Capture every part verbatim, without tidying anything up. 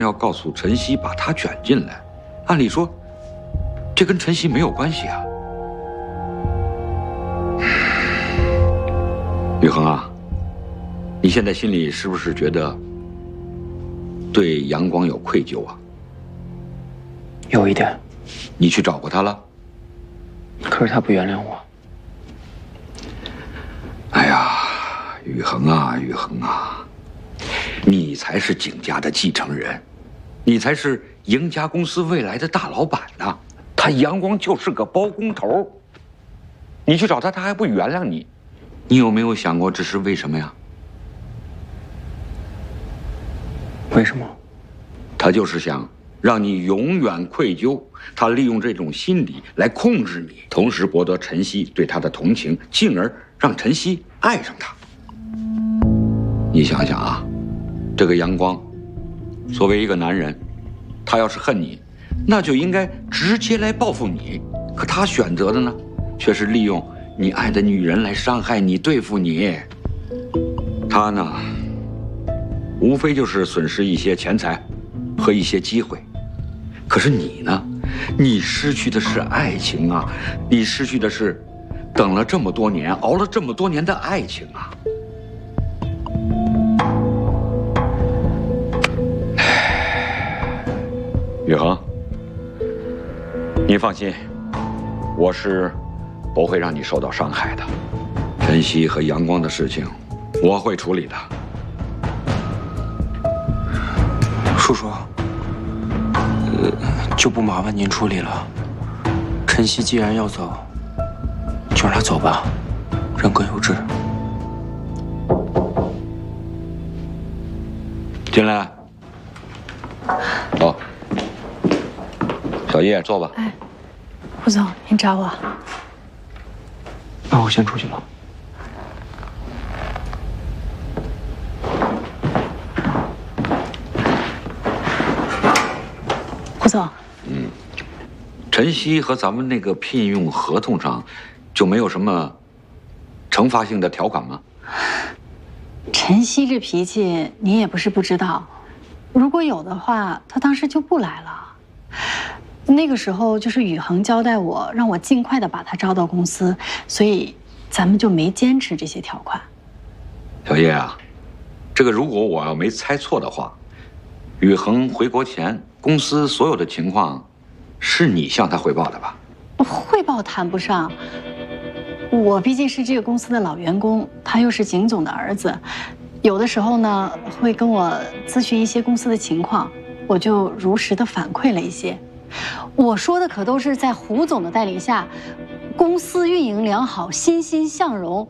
要告诉陈曦把他卷进来，按理说，这跟陈曦没有关系啊。宇恒啊，你现在心里是不是觉得对阳光有愧疚啊？ 有一点。 你去找过他了？ 可是他不原谅我。 哎呀，宇恒啊，宇恒啊，你才是景家的继承人，你才是赢家公司未来的大老板呢。他阳光就是个包工头，你去找他，他还不原谅你，你有没有想过这是为什么呀？ 为什么？ 他就是想让你永远愧疚，他利用这种心理来控制你，同时博得陈曦对他的同情，进而让陈曦爱上他。你想想啊，这个阳光，作为一个男人，他要是恨你，那就应该直接来报复你。可他选择的呢，却是利用你爱的女人来伤害你、对付你。他呢，无非就是损失一些钱财和一些机会。可是你呢？你失去的是爱情啊！你失去的是等了这么多年、熬了这么多年的爱情啊！宇恒，你放心，我是不会让你受到伤害的。陈曦和阳光的事情，我会处理的。 叔叔。呃，就不麻烦您处理了。陈曦既然要走，就让他走吧，人各有志。 进来。走。小叶，坐吧。 哎，胡总，您找我？ 那我先出去了。 胡总， 嗯，陈曦和咱们那个聘用合同上，就没有什么惩罚性的条款吗？ 陈曦这脾气，你也不是不知道。如果有的话，他当时就不来了。那个时候就是宇恒交代我，让我尽快的把他招到公司，所以咱们就没坚持这些条款。 小叶啊，这个如果我要没猜错的话，宇恒回国前，公司所有的情况，是你向他汇报的吧？ 汇报谈不上，我毕竟是这个公司的老员工，他又是景总的儿子，有的时候呢会跟我咨询一些公司的情况，我就如实的反馈了一些。我说的可都是在胡总的带领下，公司运营良好，欣欣向荣。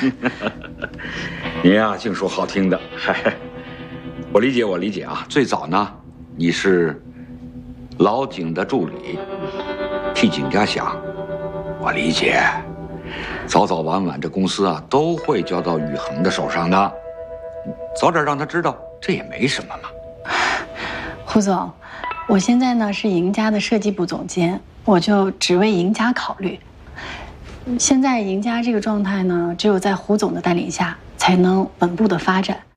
你呀，净说好听的。我理解，我理解啊。最早呢，你是老景的助理，替景家想，我理解。早早晚晚，这公司啊都会交到宇恒的手上的。早点让他知道，这也没什么嘛。 胡总，我现在呢是赢家的设计部总监，我就只为赢家考虑。现在赢家这个状态呢，只有在胡总的带领下，才能稳步的发展。